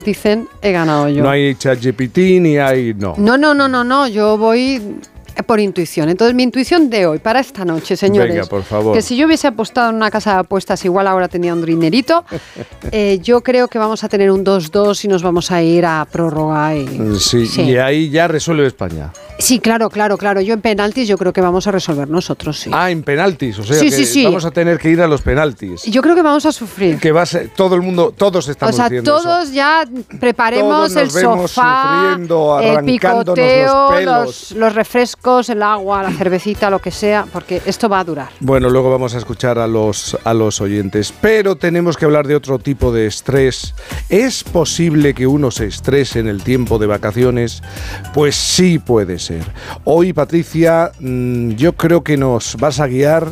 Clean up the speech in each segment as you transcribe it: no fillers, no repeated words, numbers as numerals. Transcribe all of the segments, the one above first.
dicen, he ganado yo. No hay ChatGPT ni hay... No, yo voy por intuición. Entonces, mi intuición de hoy, para esta noche, señores. Venga, por favor. Que si yo hubiese apostado en una casa de apuestas, igual ahora tenía un dinerito. Yo creo que vamos a tener un 2-2 y nos vamos a ir a prórroga. Sí, y ahí ya resuelve España. Sí, claro. Yo en penaltis yo creo que vamos a resolver nosotros, sí. Ah, en penaltis, o sea sí. vamos a tener que ir a los penaltis. Yo creo que vamos a sufrir. Que va a ser, todo el mundo, todos estamos diciendo eso. Todos ya preparemos todos el sofá, el picoteo, los refrescos, el agua, la cervecita, lo que sea, porque esto va a durar. Bueno, luego vamos a escuchar a los oyentes, pero tenemos que hablar de otro tipo de estrés. ¿Es posible que uno se estrese en el tiempo de vacaciones? Pues sí puede ser. Hoy, Patricia, yo creo que nos vas a guiar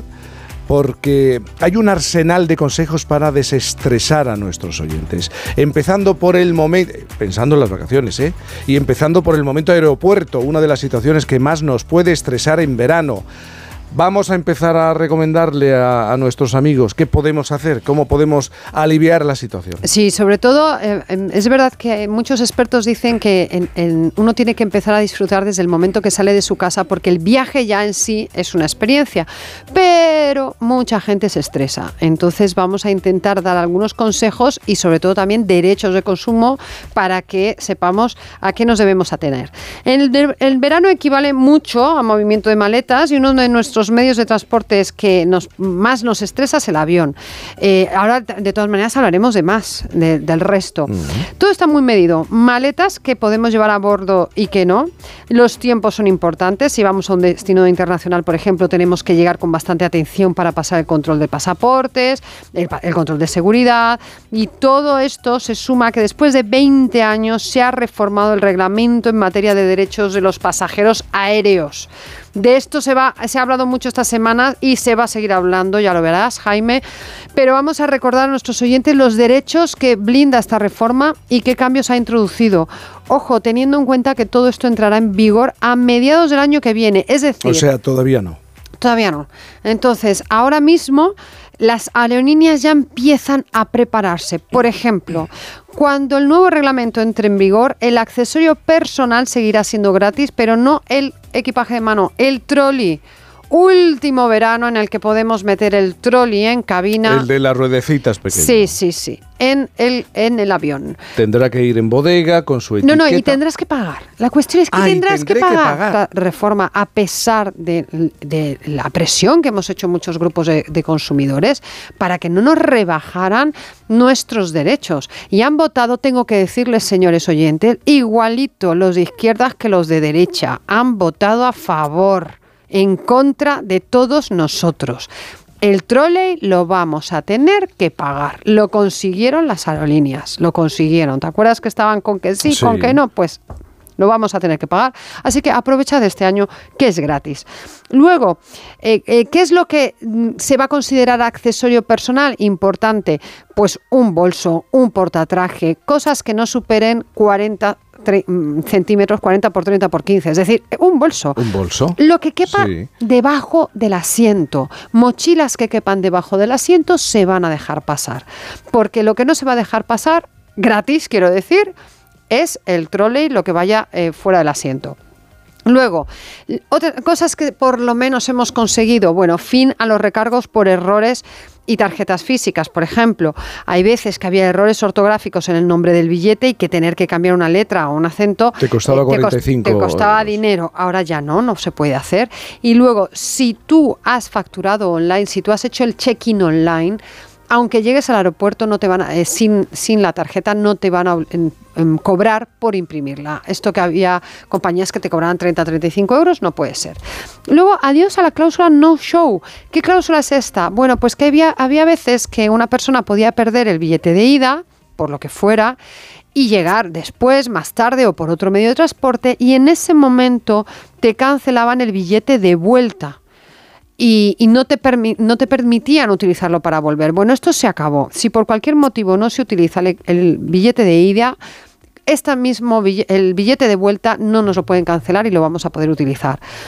porque hay un arsenal de consejos para desestresar a nuestros oyentes. Empezando por el momento, pensando en las vacaciones, y empezando por el momento aeropuerto, una de las situaciones que más nos puede estresar en verano. Vamos a empezar a recomendarle a nuestros amigos qué podemos hacer, cómo podemos aliviar la situación. Sí, sobre todo es verdad que muchos expertos dicen que uno tiene que empezar a disfrutar desde el momento que sale de su casa porque el viaje ya en sí es una experiencia, pero mucha gente se estresa. Entonces vamos a intentar dar algunos consejos y sobre todo también derechos de consumo para que sepamos a qué nos debemos atener. El verano equivale mucho a movimiento de maletas y uno de nuestros medios de transporte que más nos estresa es el avión. Ahora, de todas maneras, hablaremos del resto. Todo está muy medido. Maletas que podemos llevar a bordo y que no. Los tiempos son importantes. Si vamos a un destino internacional, por ejemplo, tenemos que llegar con bastante atención para pasar el control de pasaportes, el control de seguridad. Y todo esto se suma a que después de 20 años se ha reformado el reglamento en materia de derechos de los pasajeros aéreos. De esto se ha hablado mucho esta semana y se va a seguir hablando, ya lo verás, Jaime. Pero vamos a recordar a nuestros oyentes los derechos que blinda esta reforma y qué cambios ha introducido. Ojo, teniendo en cuenta que todo esto entrará en vigor a mediados del año que viene. Es decir... O sea, todavía no. Todavía no. Entonces, ahora mismo las aerolíneas ya empiezan a prepararse. Por ejemplo, cuando el nuevo reglamento entre en vigor, el accesorio personal seguirá siendo gratis, pero no el equipaje de mano, el trolley. Último verano en el que podemos meter el trolley en cabina. El de las ruedecitas pequeñas. Sí. En el avión. Tendrá que ir en bodega con su etiqueta. No, y tendrás que pagar. La cuestión es que tendrás que pagar la reforma a pesar de la presión que hemos hecho muchos grupos de consumidores para que no nos rebajaran nuestros derechos. Y han votado, tengo que decirles, señores oyentes, igualito los de izquierdas que los de derecha. Han votado a favor, en contra de todos nosotros. El trolley lo vamos a tener que pagar. Lo consiguieron las aerolíneas, lo consiguieron. ¿Te acuerdas que estaban con que sí, con que no? Pues lo vamos a tener que pagar. Así que aprovecha de este año que es gratis. Luego, ¿qué es lo que se va a considerar accesorio personal? Importante, pues un bolso, un portatraje, cosas que no superen 40 centímetros, 40 por 30 por 15, es decir, un bolso. ¿Un bolso? Lo que quepa debajo del asiento. Mochilas que quepan debajo del asiento se van a dejar pasar. Porque lo que no se va a dejar pasar, gratis quiero decir, es el trolley, lo que vaya fuera del asiento. Luego, otras cosas que por lo menos hemos conseguido, fin a los recargos por errores y tarjetas físicas. Por ejemplo, hay veces que había errores ortográficos en el nombre del billete y que tener que cambiar una letra o un acento te costaba 45 te costaba dinero. Ahora ya no se puede hacer. Y luego, si tú has facturado online, si tú has hecho el check-in online, aunque llegues al aeropuerto, no te van a, sin la tarjeta no te van a cobrar por imprimirla. Esto que había compañías que te cobraban 30-35 euros, no puede ser. Luego, adiós a la cláusula no show. ¿Qué cláusula es esta? Bueno, pues que había veces que una persona podía perder el billete de ida, por lo que fuera, y llegar después, más tarde o por otro medio de transporte, y en ese momento te cancelaban el billete de vuelta. Y no te permitían utilizarlo para volver. Bueno, esto se acabó. Si por cualquier motivo no se utiliza el billete de ida, el billete de vuelta no nos lo pueden cancelar y lo vamos a poder utilizar.